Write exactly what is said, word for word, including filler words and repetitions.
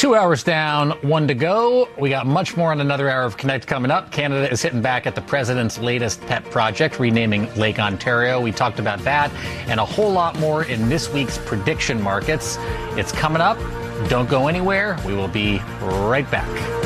Two hours down, one to go. We got much more on another hour of Connect coming up. Canada is hitting back at the president's latest pet project, renaming Lake Ontario. We talked about that and a whole lot more in this week's prediction markets. It's coming up. Don't go anywhere. We will be right back.